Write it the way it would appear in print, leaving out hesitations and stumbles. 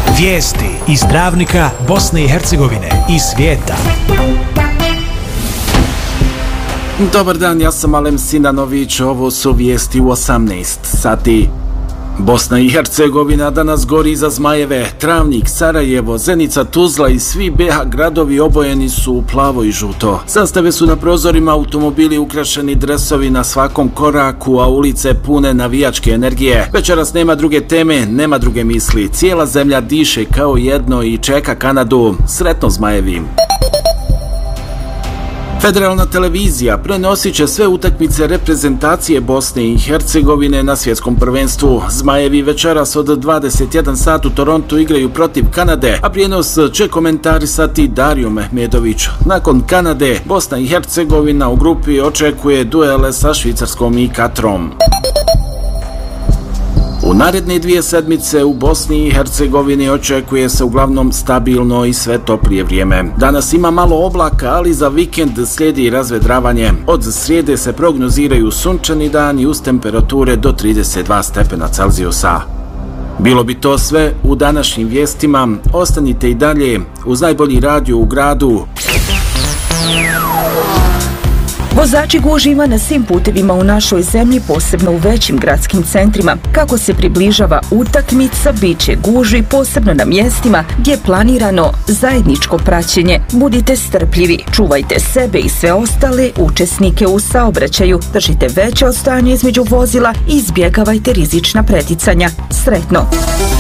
Vijesti iz Travnika, Bosne i Hercegovine i svijeta. Dobar dan, ja sam Alem Sinanović, ovo su vijesti u 18 sati. Bosna i Hercegovina danas gori za zmajeve. Travnik, Sarajevo, Zenica, Tuzla i svi BiH gradovi obojeni su u plavo i žuto. Zastave su na prozorima, automobili ukrašeni, dresovi na svakom koraku, a ulice pune navijačke energije. Večeras nema druge teme, nema druge misli. Cijela zemlja diše kao jedno i čeka Kanadu. Sretno zmajevi! Federalna televizija prenosit će sve utakmice reprezentacije Bosne i Hercegovine na svjetskom prvenstvu. Zmajevi večeras od 21 sat u Torontu igraju protiv Kanade, a prijenos će komentarisati Dario Mehmedović. Nakon Kanade, Bosna i Hercegovina u grupi očekuje duele sa Švicarskom i Katrom. U naredne 2 sedmice u Bosni i Hercegovini očekuje se uglavnom stabilno i sve toplije vrijeme. Danas ima malo oblaka, ali za vikend slijedi razvedravanje. Od srijede se prognoziraju sunčani dani uz temperature do 32 stepena Celzijusa. Bilo bi to sve u današnjim vijestima. Ostanite i dalje uz najbolji radio u gradu. Vozači gužva na svim putevima u našoj zemlji, posebno u većim gradskim centrima. Kako se približava utakmica, bit će gužvi posebno na mjestima gdje je planirano zajedničko praćenje. Budite strpljivi, čuvajte sebe i sve ostale učesnike u saobraćaju, držite veće odstojanje između vozila i izbjegavajte rizična preticanja. Sretno!